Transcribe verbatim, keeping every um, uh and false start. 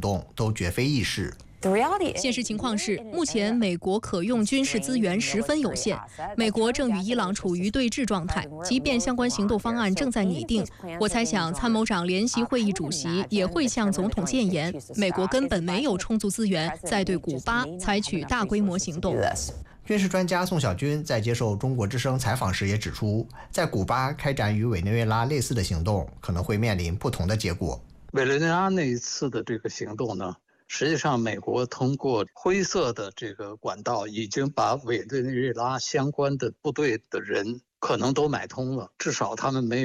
动都绝非易事。 现实情况是，目前美国可用军事资源十分有限，美国正与伊朗处于对峙状态，即便相关行动方案正在拟定，我猜想参谋长联席会议主席也会向总统建言，美国根本没有充足资源再对古巴采取大规模行动。 军事专家宋小军在接受中国之声采访时也指出，在古巴开展与委内瑞拉类似的行动，可能会面临不同的结果。 委内瑞拉那一次的这个行动呢，实际上美国通过灰色的这个管道，已经把委内瑞拉相关的部队的人可能都买通了，至少他们没